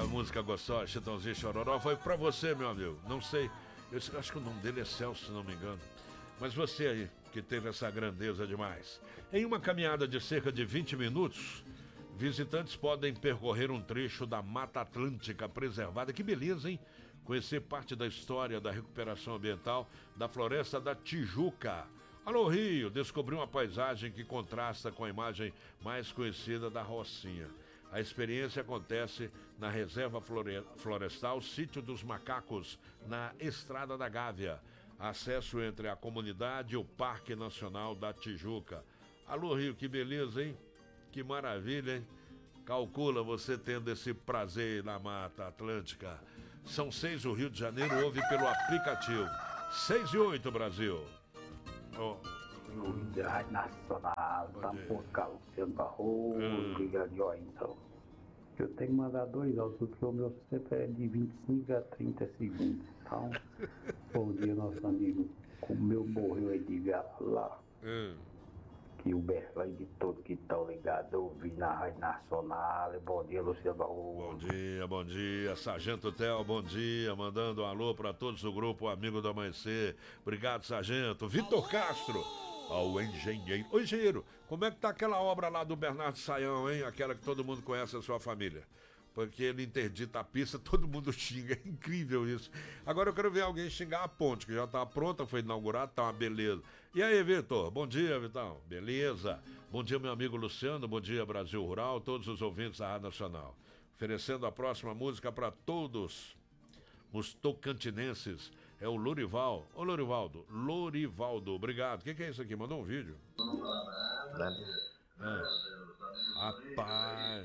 música gostosa, Chitãozinho Chororó, foi pra você, meu amigo. Não sei, eu acho que o nome dele é Celso, se não me engano. Mas você aí, que teve essa grandeza demais. Em uma caminhada de cerca de 20 minutos, visitantes podem percorrer um trecho da Mata Atlântica preservada. Que beleza, hein? Conhecer parte da história da recuperação ambiental da Floresta da Tijuca. Alô, Rio, descobri uma paisagem que contrasta com a imagem mais conhecida da Rocinha. A experiência acontece na Reserva Florestal Sítio dos Macacos, na Estrada da Gávea. Acesso entre a comunidade e o Parque Nacional da Tijuca. Alô, Rio, que beleza, hein? Que maravilha, hein? Calcula você tendo esse prazer na Mata Atlântica. São 6, o Rio de Janeiro ouve pelo aplicativo. 6:08, Brasil. Da Rádio Nacional, tá por cá, Luciano Barroso, Brigadinho, então. Eu tenho que mandar 2 áudios, porque o meu sempre é de 25 a 30 segundos. Então, bom dia, nosso amigo. O meu morreu aí de lá. Que o Berlândia de todo que estão ligados, ouvindo na Rádio Nacional. Bom dia, Luciano Barroso. Bom dia, Sargento Theo, bom dia, mandando um alô para todos do grupo Amigo do Amanhecer. Obrigado, Sargento. Vitor Castro, ao engenheiro. Ô, engenheiro, como é que tá aquela obra lá do Bernardo Saião, hein? Aquela que todo mundo conhece, a sua família. Porque ele interdita a pista, todo mundo xinga, é incrível isso. Agora eu quero ver alguém xingar a ponte, que já tá pronta, foi inaugurada, tá uma beleza. E aí, Vitor? Bom dia, Vitão. Beleza? Bom dia, meu amigo Luciano, bom dia, Brasil Rural, todos os ouvintes da Rádio Nacional. Oferecendo a próxima música para todos os tocantinenses, é o Lorival. Ô, Lorivaldo, obrigado. O que é isso aqui? Mandou um vídeo. Rapaz,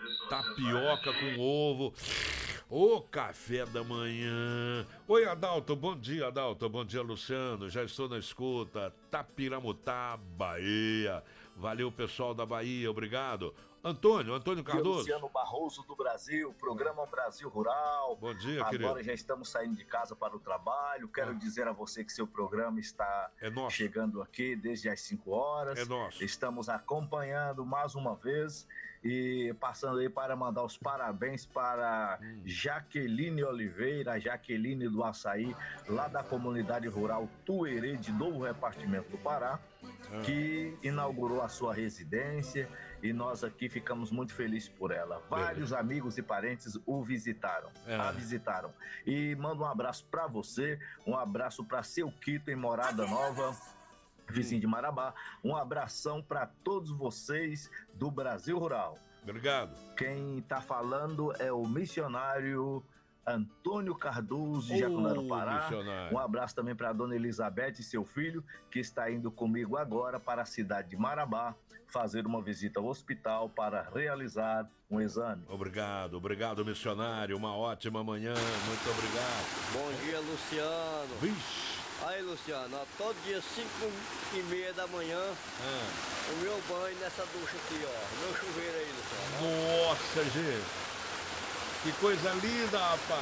tapioca com ovo. Ô, café da manhã. Oi, Adalto, bom dia, Adalto. Bom dia, Luciano. Já estou na escuta. Tapiramutá, Bahia. Valeu, pessoal da Bahia, obrigado. Antônio Cardoso. Luciano Barroso do Brasil, programa Brasil Rural. Bom dia, querido. Agora já estamos saindo de casa para o trabalho. Quero dizer a você que seu programa está chegando aqui desde as 5 horas. É nosso. Estamos acompanhando mais uma vez e passando aí para mandar os parabéns para Jaqueline Oliveira, a Jaqueline do Açaí, lá da comunidade rural Tuerê, de Novo Repartimento do Pará, que inaugurou a sua residência e nós aqui ficamos muito felizes por ela. Vários amigos e parentes a visitaram. E mando um abraço para você, um abraço para seu Quito em Morada Nova, vizinho de Marabá. Um abração para todos vocês do Brasil Rural. Obrigado. Quem está falando é o missionário Antônio Cardoso, de Jacunã, Pará. Missionário. Um abraço também para a dona Elizabeth e seu filho, que está indo comigo agora para a cidade de Marabá, fazer uma visita ao hospital para realizar um exame. Obrigado, missionário. Uma ótima manhã, muito obrigado. Bom dia, Luciano. Vixe. Aí, Luciano, ó, todo dia 5:30 da manhã, o meu banho nessa ducha aqui, ó, meu chuveiro aí, Luciano. Nossa, gente. Que coisa linda,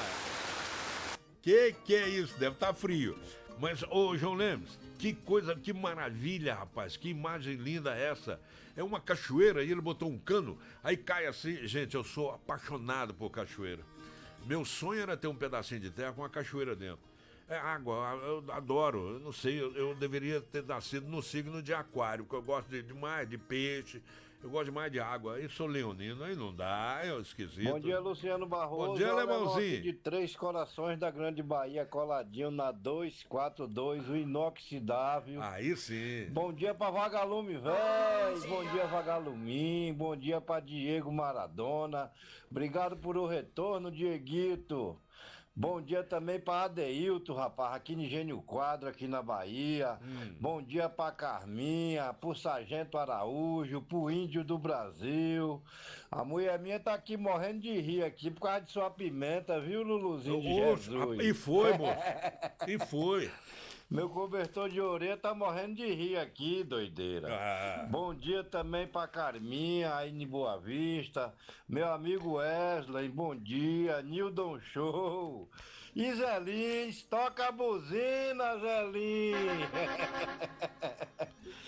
rapaz. Que é isso? Deve estar frio. Mas, ô, João Lemes, que maravilha, rapaz. Que imagem linda essa. É uma cachoeira e ele botou um cano, aí cai assim. Gente, eu sou apaixonado por cachoeira. Meu sonho era ter um pedacinho de terra com uma cachoeira dentro. É água, eu adoro, eu não sei, eu deveria ter nascido no signo de Aquário, porque eu gosto demais de peixe, eu gosto demais de água. Aí sou leonino, aí não dá, é esquisito. Bom dia, Luciano Barroso. Bom dia, Alemãozinho. De Três Corações da Grande Bahia, coladinho na 242, o inoxidável. Aí sim. Bom dia pra Vagalume, velho. Bom dia, Vagaluminho. Bom dia pra Diego Maradona. Obrigado por o retorno, Dieguito. Bom dia também para Adeilton, rapaz, aqui no Engenho Quadro, aqui na Bahia. Bom dia para Carminha, pro Sargento Araújo, pro Índio do Brasil. A mulher minha tá aqui morrendo de rir aqui por causa de sua pimenta, viu, Luluzinho de Jesus? E foi, moço. E foi. Meu cobertor de orelha tá morrendo de rir aqui, doideira. Bom dia também pra Carminha, aí em Boa Vista. Meu amigo Wesley, bom dia. Nildon Show. E Zelins, toca a buzina, Zelins.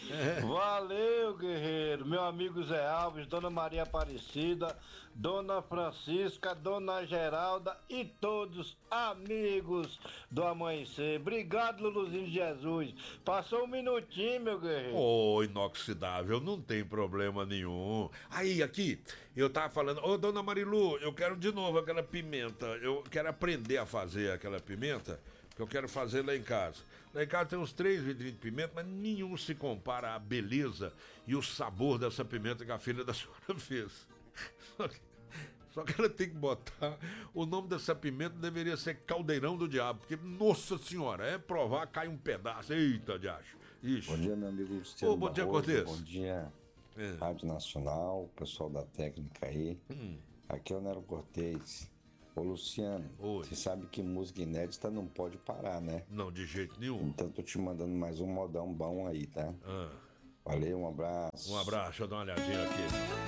Valeu, guerreiro. Meu amigo Zé Alves, Dona Maria Aparecida, Dona Francisca, Dona Geralda e todos amigos do Amanhecer. Obrigado, Luluzinho de Jesus. Passou um minutinho, meu guerreiro. Ô, inoxidável, não tem problema nenhum. Aí, aqui, eu tava falando, ô, Dona Marilu, eu quero de novo aquela pimenta. Eu quero aprender a fazer aquela pimenta, que eu quero fazer lá em casa. Lá em casa tem uns 3 vidrinhos de pimenta, mas nenhum se compara à beleza e o sabor dessa pimenta que a filha da senhora fez. Só que ela tem que botar... O nome dessa pimenta deveria ser Caldeirão do Diabo, porque, nossa senhora, é provar, cai um pedaço. Eita, diacho. Ixi. Bom dia, meu amigo Luciano. Bom dia, Barroso. Cortez. Bom dia, Rádio Nacional, pessoal da técnica aí. Aqui é o Nero Cortez. Ô, Luciano, você sabe que música inédita não pode parar, né? Não, de jeito nenhum. Então tô te mandando mais um modão bom aí, tá? Valeu, um abraço. Um abraço, deixa eu dar uma olhadinha aqui.